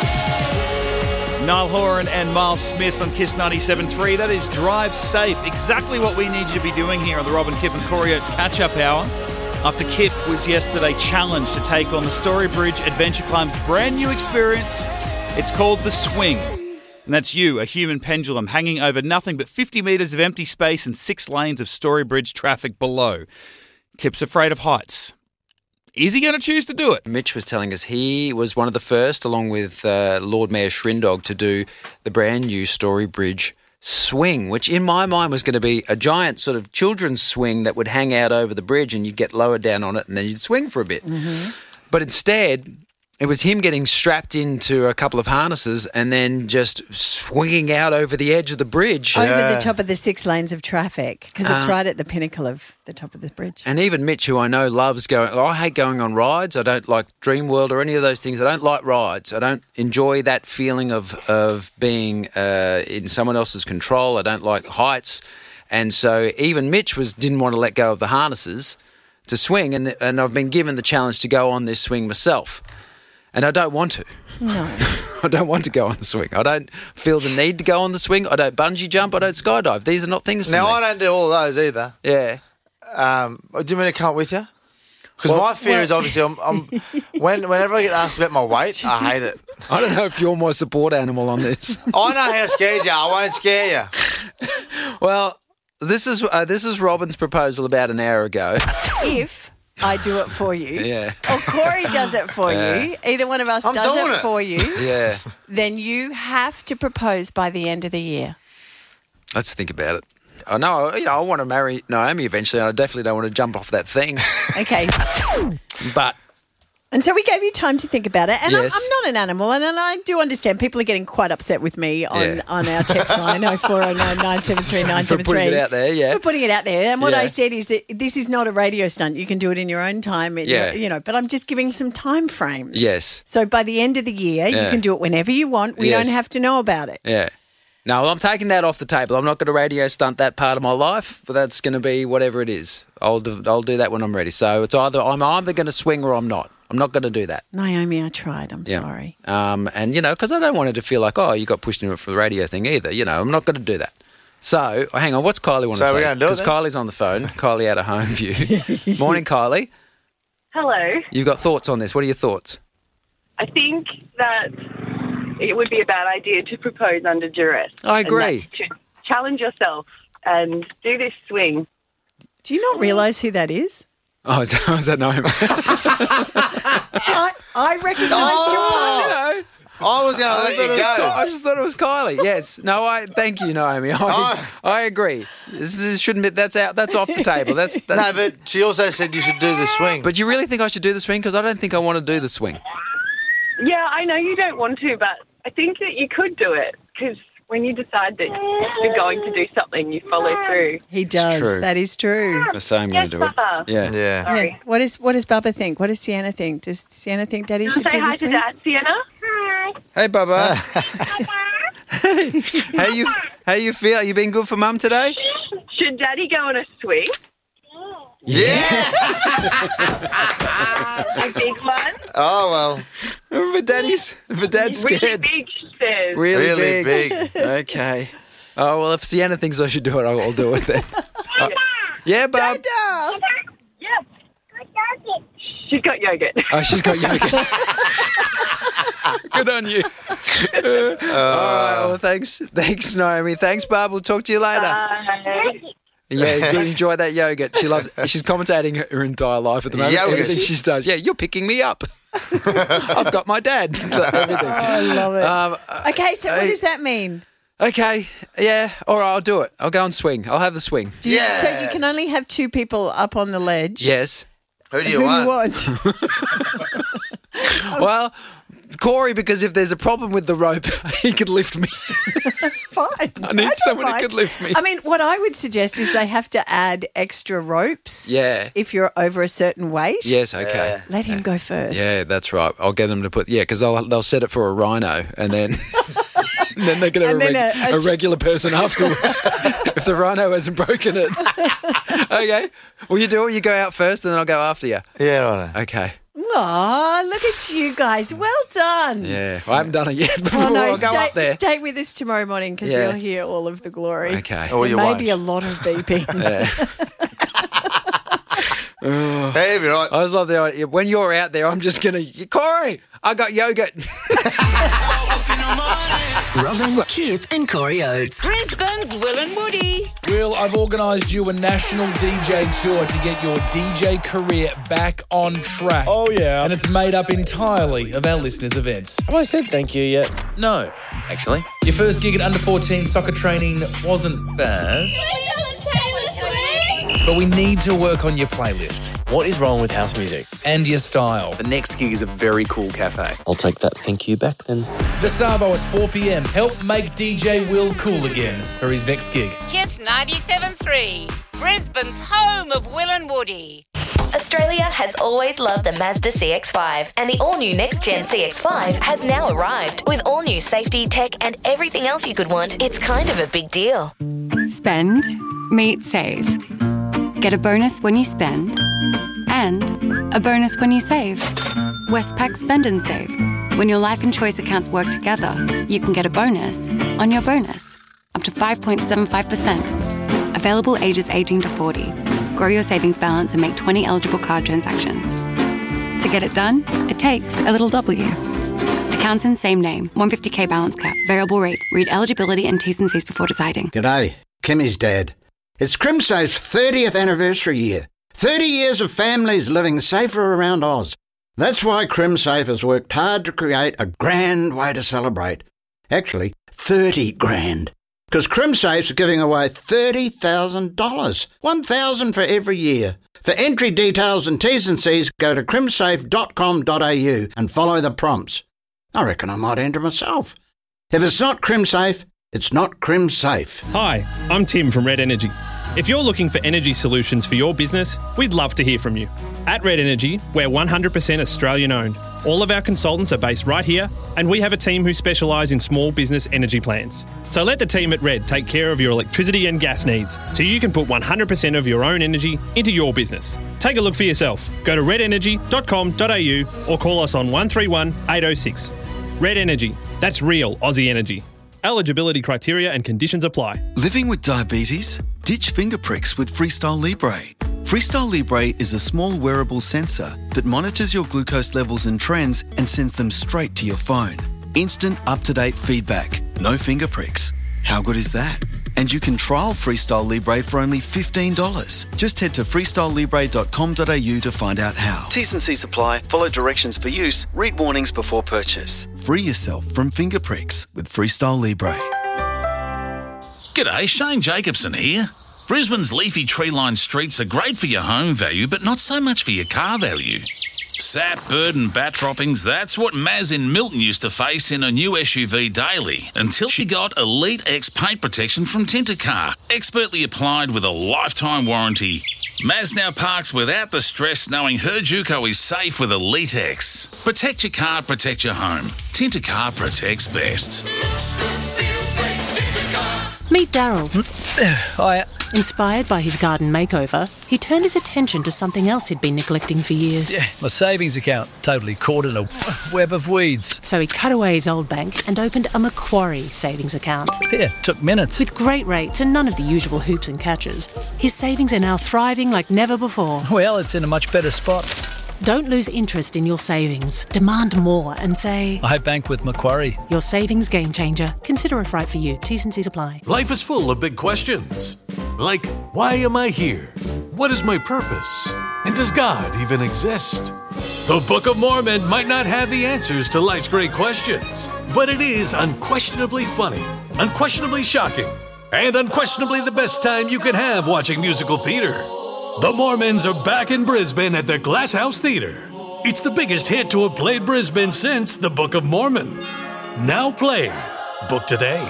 Niall Horan and Miles Smith on Kiss 97.3. That is Drive Safe. Exactly what we need you to be doing here on the Rob and Kip and Corey Oates Catch-Up Hour. After Kip was yesterday challenged to take on the Storybridge Adventure Climb's brand new experience. It's called The Swing. And that's you, a human pendulum, hanging over nothing but 50 metres of empty space and 6 lanes of Storybridge traffic below. Kip's afraid of heights. Is he going to choose to do it? Mitch was telling us he was one of the first, along with Lord Mayor Shrindog, to do the brand new Storybridge swing, which in my mind was going to be a giant sort of children's swing that would hang out over the bridge and you'd get lowered down on it and then you'd swing for a bit. Mm-hmm. But instead, it was him getting strapped into a couple of harnesses and then just swinging out over the edge of the bridge. Over the top of the 6 lanes of traffic, because it's right at the pinnacle of the top of the bridge. And even Mitch, who I know loves going, I hate going on rides. I don't like Dreamworld or any of those things. I don't like rides. I don't enjoy that feeling of being in someone else's control. I don't like heights. And so even Mitch didn't want to let go of the harnesses to swing. And I've been given the challenge to go on this swing myself. And I don't want to. No. I don't want to go on the swing. I don't feel the need to go on the swing. I don't bungee jump. I don't skydive. These are not things for me. Now, I don't do all of those either. Yeah. Do you mean to come with you? Because my fear is obviously whenever I get asked about my weight, I hate it. I don't know if you're my support animal on this. I know how scared you are. I won't scare you. Well, this is Robin's proposal about an hour ago. If I do it for you, Yeah. or Corey does it for you, either one of us does doing it it. for you, Yeah. then you have to propose by the end of the year. Let's think about it. I know, I want to marry Naomi eventually, and I definitely don't want to jump off that thing. Okay. But And so we gave you time to think about it. And Yes. I'm not an animal, and I do understand people are getting quite upset with me on our text line, 0409 973 973. for putting it out there, yeah. For putting it out there. And what Yeah. I said is that this is not a radio stunt. You can do it in your own time. But I'm just giving some time frames. Yes. So by the end of the year, you can do it whenever you want. We Yes. don't have to know about it. Yeah. No, I'm taking that off the table. I'm not going to radio stunt that part of my life, but that's going to be whatever it is. I'll do that when I'm ready. So it's I'm either going to swing or I'm not. I'm not going to do that. Naomi, I tried. I'm sorry. And, because I don't want it to feel like, you got pushed into it for the radio thing either. I'm not going to do that. So, hang on, what's Kylie want to say? So we're going to do it Because then? Kylie's on the phone. Kylie out of home view. Morning, Kylie. Hello. You've got thoughts on this. What are your thoughts? I think that it would be a bad idea to propose under duress. I agree. And that to challenge yourself and do this swing. Do you not realise who that is? Oh, is that Naomi? I recognise your partner. I was going to let you go. I just thought it was Kylie. Yes. No, thank you, Naomi. I agree. This shouldn't be. That's out. That's off the table. That's. No, but she also said you should do the swing. But you really think I should do the swing? Because I don't think I want to do the swing. Yeah, I know you don't want to, but I think that you could do it because when you decide that you're going to do something, you follow through. He does. true. That is true. I say I'm going to do it. Papa. Yeah. Yeah. Sorry. Yeah. What does Bubba think? What does Sienna think? Does Sienna think Daddy should Say do hi this? to Dad, Sienna. Hey, Bubba. How you feel? Are you being good for Mum today? Should Daddy go on a swing? Yeah. A big one? Oh, well. But Dad's Really scared. big, she says. Really big. Okay. Oh, well, if Sienna thinks I should do it, I'll do it then. Yeah, Bub. Yeah. She's got yogurt. Oh, she's got yogurt. Good on you. All right, well, thanks, Naomi. Thanks, Barb. We'll talk to you later. Yeah, good. Enjoy that yogurt. She's commentating her entire life at the moment. Yogurt. Everything she does. Yeah, you're picking me up. I've got my dad. Everything. I love it. Okay, so what does that mean? Okay, yeah, all right, I'll do it. I'll go and swing. I'll have the swing. Yeah. So you can only have 2 people up on the ledge. Yes. Who do you Who want? do you want? Well, Corey, because if there's a problem with the rope, he could lift me. Fine. I need someone who could lift me. I mean, what I would suggest is they have to add extra ropes. Yeah. If you're over a certain weight. Yes, okay. Let him go first. Yeah, that's right. I'll get them to put, because they'll set it for a rhino and then... And then they can have And then a regular person afterwards if the rhino hasn't broken it. Okay. Well, you do it. You go out first and then I'll go after you. Yeah, right. Okay. Aw, look at you guys. Well done. Yeah, I haven't done it yet, but Oh, no, I'll go up there. stay with us tomorrow morning because Yeah. you'll hear all of the glory. Okay. Or you Maybe a won't. lot of beeping. Hey, you're right. I was like, when you're out there, I'm just going to, Corey, I got yogurt. Robin, Kip and Corey Oates. Brisbane's Will and Woody. Will, I've organised you a national DJ tour to get your DJ career back on track. Oh, yeah. And it's made up entirely of our listeners' events. Have I said thank you yet? No, actually. Your first gig at under 14 soccer training wasn't bad, but we need to work on your playlist What is wrong with house music? and your style. The next gig is a very cool cafe. I'll take that thank you back then. The Savo at 4 p.m. Help make DJ Will cool again for his next gig. Kiss 97.3. Brisbane's home of Will and Woody. Australia has always loved the Mazda CX-5, and the all-new next-gen CX-5 has now arrived. With all-new safety, tech, and everything else you could want, it's kind of a big deal. Spend, meet, save. Get a bonus when you spend and a bonus when you save. Westpac Spend and Save. When your life and choice accounts work together, you can get a bonus on your bonus, up to 5.75%. Available ages 18 to 40. Grow your savings balance and make 20 eligible card transactions. To get it done, it takes a little W. Accounts in same name, 150k balance cap, variable rate. Read eligibility and T's and C's before deciding. G'day, Kimmy's dad. It's CrimSafe's 30th anniversary year. 30 years of families living safer around Oz. That's why CrimSafe has worked hard to create a grand way to celebrate. Actually, 30 grand. Because CrimSafe's giving away $30,000. $1,000 for every year. For entry details and T's and C's, go to crimsafe.com.au and follow the prompts. I reckon I might enter myself. If it's not CrimSafe, it's not CrimSafe. Hi, I'm Tim from Red Energy. If you're looking for energy solutions for your business, we'd love to hear from you. At Red Energy, we're 100% Australian owned. All of our consultants are based right here, and we have a team who specialise in small business energy plans. So let the team at Red take care of your electricity and gas needs, so you can put 100% of your own energy into your business. Take a look for yourself. Go to redenergy.com.au or call us on 131 806. Red Energy. That's real Aussie energy. Eligibility criteria and conditions apply. Living with diabetes? Ditch finger pricks with Freestyle Libre. Freestyle Libre is a small wearable sensor that monitors your glucose levels and trends and sends them straight to your phone. Instant, up-to-date feedback. No finger pricks. How good is that? And you can trial Freestyle Libre for only $15. Just head to freestylelibre.com.au to find out how. T's and C's apply. Follow directions for use. Read warnings before purchase. Free yourself from finger pricks with Freestyle Libre. G'day, Shane Jacobson here. Brisbane's leafy tree-lined streets are great for your home value, but not so much for your car value. Sap, bird and bat droppings, that's what Maz in Milton used to face in a new SUV daily, until she got Elite X paint protection from Tintercar, expertly applied with a lifetime warranty. Maz now parks without the stress knowing her Juco is safe with Elite X. Protect your car, protect your home. Tintercar protects best. Meet Daryl. Hiya. Inspired by his garden makeover, he turned his attention to something else he'd been neglecting for years. Yeah, my savings account, totally caught in a web of weeds. So he cut away his old bank and opened a Macquarie savings account. Yeah, took minutes. With great rates and none of the usual hoops and catches, his savings are now thriving like never before. Well, it's in a much better spot. Don't lose interest in your savings. Demand more and say, I bank with Macquarie. Your savings game changer. Consider if right for you. T's and C's apply. Life is full of big questions. Like, why am I here? What is my purpose? And does God even exist? The Book of Mormon might not have the answers to life's great questions, but it is unquestionably funny, unquestionably shocking, and unquestionably the best time you can have watching musical theater. The Mormons are back in Brisbane at the Glass House Theatre. It's the biggest hit to have played Brisbane since The Book of Mormon. Now playing. Book today.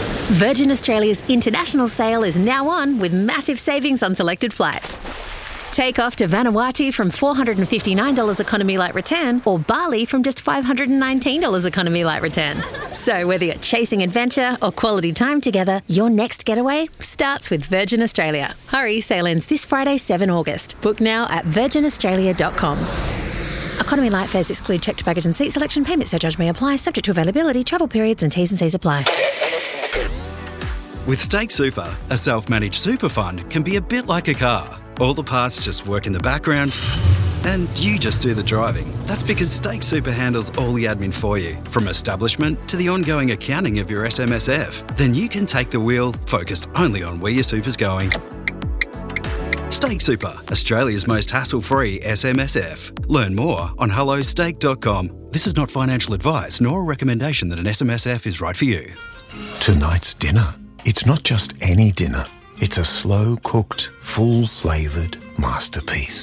Virgin Australia's international sale is now on with massive savings on selected flights. Take off to Vanuatu from $459 economy light return or Bali from just $519 economy light return. So whether you're chasing adventure or quality time together, your next getaway starts with Virgin Australia. Hurry, sale ends this Friday, 7 August. Book now at virginaustralia.com. Economy light fares exclude checked baggage and seat selection. Payment surcharge may apply, subject to availability, travel periods and T's and C's apply. With Stake Super, a self-managed super fund can be a bit like a car. All the parts just work in the background and you just do the driving. That's because Stake Super handles all the admin for you, from establishment to the ongoing accounting of your SMSF. Then you can take the wheel, focused only on where your super's going. Stake Super, Australia's most hassle-free SMSF. Learn more on hellostake.com. This is not financial advice nor a recommendation that an SMSF is right for you. Tonight's dinner. It's not just any dinner. It's a slow-cooked, full-flavoured masterpiece.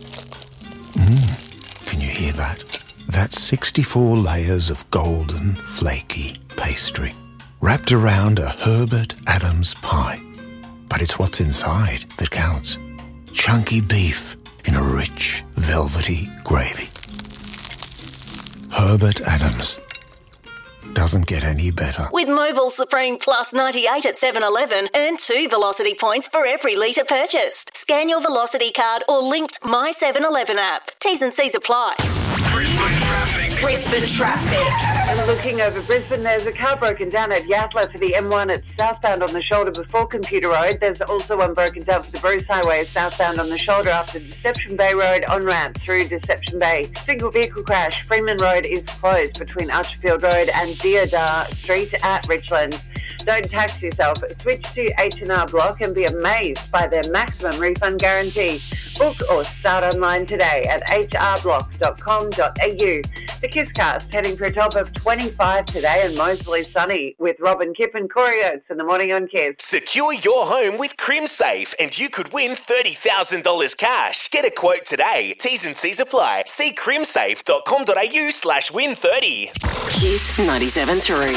Can you hear that? That's 64 layers of golden, flaky pastry, wrapped around a Herbert Adams pie. But it's what's inside that counts. Chunky beef in a rich, velvety gravy. Herbert Adams. Doesn't get any better. With Mobile Supreme Plus 98 at 7-Eleven, earn 2 Velocity points for every litre purchased. Scan your Velocity card or linked My 7-Eleven app. T's and C's apply. Brisbane traffic. And looking over Brisbane, there's a car broken down at Yatala for the M1 at southbound on the shoulder before Computer Road. There's also one broken down for the Bruce Highway southbound on the shoulder after Deception Bay Road on ramp through Deception Bay. Single vehicle crash. Freeman Road is closed between Archerfield Road and Deodar Street at Richland. Don't tax yourself. Switch to H&R Block and be amazed by their maximum refund guarantee. Book or start online today at hrblock.com.au. The Kisscast heading for a top of 25 today and mostly sunny with Robin, Kip and Corey Oates in the morning on Kiss. Secure your home with CrimSafe and you could win $30,000 cash. Get a quote today. T's and C's apply. See crimsafe.com.au/win30. Kiss 97.3.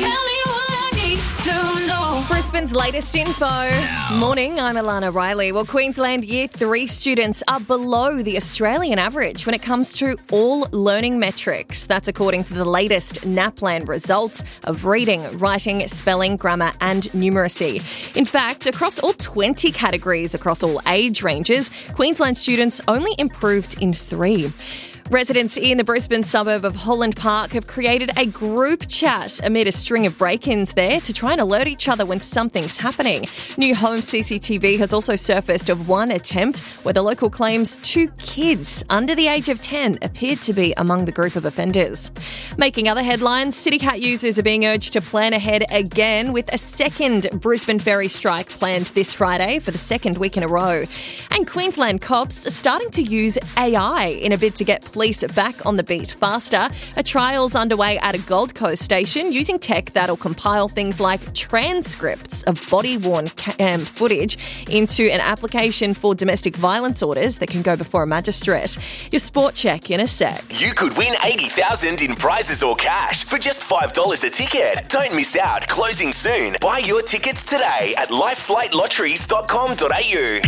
Brisbane's latest info. Morning, I'm Alana Riley. Well, Queensland Year 3 students are below the Australian average when it comes to all learning metrics. That's according to the latest NAPLAN results of reading, writing, spelling, grammar and numeracy. In fact, across all 20 categories, across all age ranges, Queensland students only improved in 3. Residents in the Brisbane suburb of Holland Park have created a group chat amid a string of break-ins there to try and alert each other when something's happening. New home CCTV has also surfaced of one attempt where the local claims 2 kids under the age of 10 appeared to be among the group of offenders. Making other headlines, CityCat users are being urged to plan ahead again with a second Brisbane ferry strike planned this Friday for the second week in a row. And Queensland cops are starting to use AI in a bid to get police back on the beat faster. A trial's underway at a Gold Coast station using tech that'll compile things like transcripts of body-worn footage into an application for domestic violence orders that can go before a magistrate. Your sport check in a sec. You could win $80,000 in prizes or cash for just $5 a ticket. Don't miss out. Closing soon. Buy your tickets today at lifeflightlotteries.com.au.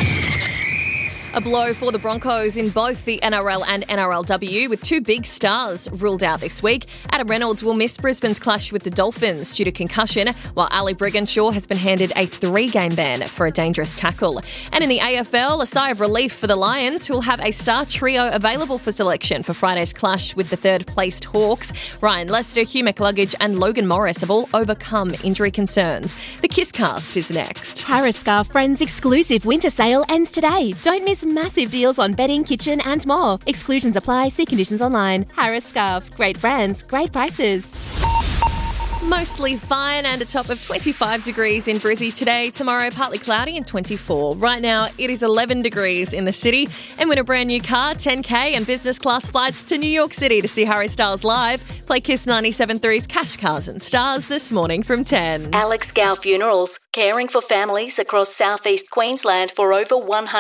A blow for the Broncos in both the NRL and NRLW, with 2 big stars ruled out this week. Adam Reynolds will miss Brisbane's clash with the Dolphins due to concussion, while Ali Brigginshaw has been handed a 3-game ban for a dangerous tackle. And in the AFL, a sigh of relief for the Lions, who will have a star trio available for selection for Friday's clash with the 3rd-placed Hawks. Ryan Lester, Hugh McLuggage and Logan Morris have all overcome injury concerns. The Kisscast is next. Harris Scarf Friends exclusive winter sale ends today. Don't miss massive deals on bedding, kitchen and more. Exclusions apply. See conditions online. Harris Scarf. Great brands, great prices. Mostly fine and a top of 25 degrees in Brizzy today. Tomorrow, partly cloudy and 24. Right now, it is 11 degrees in the city. And win a brand new car, 10K and business class flights to New York City to see Harry Styles live. Play Kiss 97.3's Cash Cars and Stars this morning from 10. Alex Gow Funerals, caring for families across southeast Queensland for over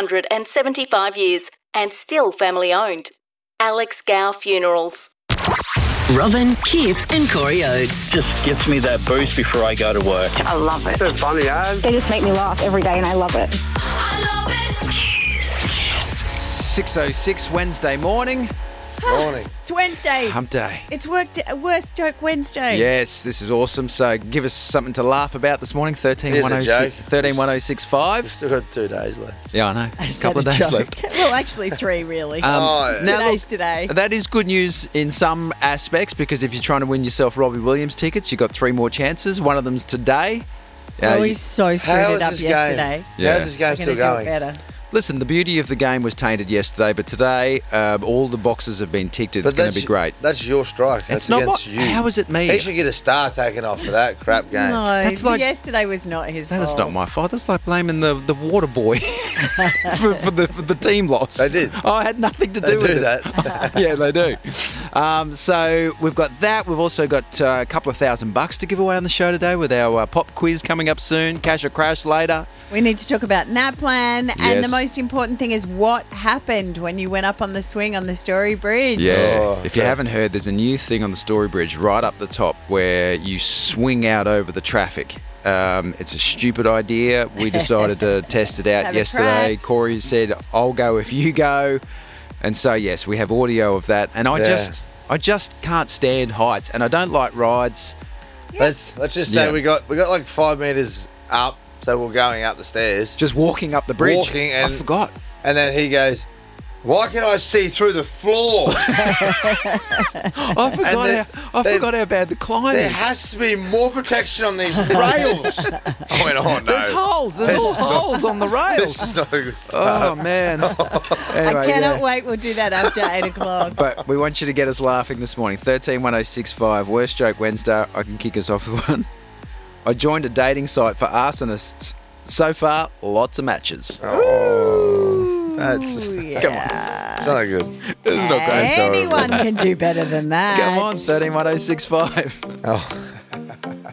175 years and still family owned. Alex Gow Funerals. Robin, Kip and Corey Oates. Just gets me that boost before I go to work. I love it. It's funny, eh? They just make me laugh every day and I love it. I love it. Kiss. 6:06 Wednesday morning. Morning. It's Wednesday. Hump day. It's Worst Joke Wednesday. Yes, this is awesome. So give us something to laugh about this morning. 131065. We've still got 2 days left. Yeah, I know. Is A couple of that a days joke? left. Well, actually 3, really. Today's Today's today. That is good news in some aspects, because if you're trying to win yourself Robbie Williams tickets, you've got 3 more chances. One of them's today. Oh, he so screwed it up yesterday. Yeah. How's this game still going? Better. Listen, the beauty of the game was tainted yesterday, but today all the boxes have been ticked. It's going to be great. That's your strike. It's That's not against my- you. how is it me? He should get a star taken off for that crap game. No, That's like- yesterday was not his fault. That's not my fault. That's like blaming the water boy for the team loss. They did. Oh, I had nothing to do They with do it. that. Yeah, they do. So we've got that. We've also got a couple of $1,000 to give away on the show today with our pop quiz coming up soon. Cash or crash later. We need to talk about NAPLAN, and Yes. the most important thing is what happened when you went up on the swing on the Story Bridge. Yeah. If you haven't heard, there's a new thing on the Story Bridge right up the top where you swing out over the traffic. It's a stupid idea. We decided to test it out Have a yesterday. crack. Corey said, I'll go if you go. And so, yes, we have audio of that. And I just can't stand heights, and I don't like rides. Let's just say Yeah. we got like 5 meters up, so we're going up the stairs. Just walking up the bridge. And I forgot. And then he goes, "Why can I see through the floor?" I forgot how bad the climb There is. has to be more protection on these rails. I went, "Oh no, There's holes. There's all holes on the rails. This is not a good start." Oh, man. Anyway, I cannot wait. We'll do that after 8 o'clock. But we want you to get us laughing this morning. 131065, Worst Joke Wednesday. I can kick us off with one. I joined a dating site for arsonists. So far, lots of matches. That's Come on. it's not good. It's not great. Anyone can do better than that. Come on, 131065. Oh.